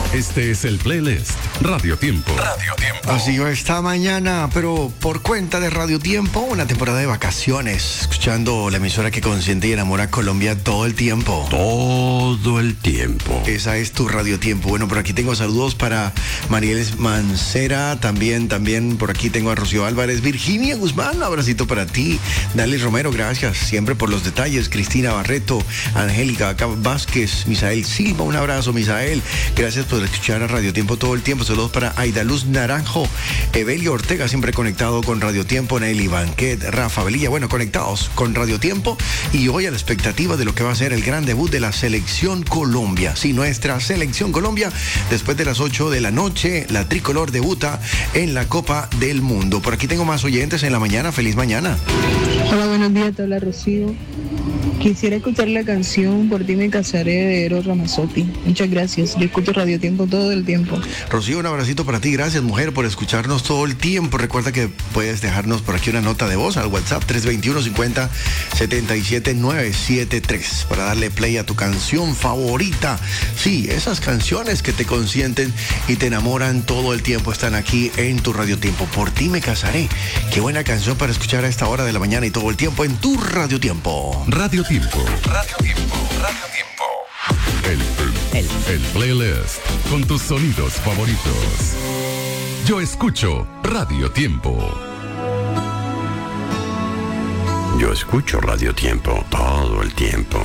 Este es el playlist Radio Tiempo. Radio Tiempo. Así va esta mañana, pero por cuenta de Radio Tiempo, una temporada de vacaciones, escuchando la emisora que consiente y enamora a Colombia todo el tiempo. Todo el tiempo. Esa es tu Radio Tiempo. Bueno, por aquí tengo saludos para Marieles Mancera, también por aquí tengo a Rocío Álvarez, Virginia Guzmán, un abracito para ti, Dale Romero, gracias siempre por los detalles, Cristina Barreto, Angélica Vázquez, Misael Silva, un abrazo, Misael, gracias por escuchar a Radio Tiempo todo el tiempo. Saludos para Aida Luz Naranjo, Evelio Ortega, siempre conectado con Radio Tiempo, Nelly Banquet, Rafa Velilla, bueno, conectados con Radio Tiempo y hoy a la expectativa de lo que va a ser el gran debut de la Selección Colombia. Sí, nuestra Selección Colombia, después de las 8 de la noche, la tricolor debuta en la Copa del Mundo. Por aquí tengo más oyentes en la mañana. Feliz mañana. Hola, buenos días, te habla Rocío. Quisiera escuchar la canción Por ti me casaré de Eros Ramazzotti. Muchas gracias. Yo escucho Radio Tiempo todo el tiempo. Rocío, un abracito para ti. Gracias, mujer, por escucharnos todo el tiempo. Recuerda que puedes dejarnos por aquí una nota de voz al WhatsApp 321-50-77-973 para darle play a tu canción favorita. Sí, esas canciones que te consienten y te enamoran todo el tiempo están aquí en tu Radio Tiempo. Por ti me casaré. Qué buena canción para escuchar a esta hora de la mañana y todo el tiempo en tu Radio Tiempo. Radio Tiempo. Radio Tiempo. Radio Tiempo. El playlist con tus sonidos favoritos. Yo escucho Radio Tiempo. Yo escucho Radio Tiempo todo el tiempo.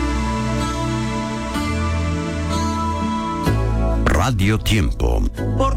Radio Tiempo.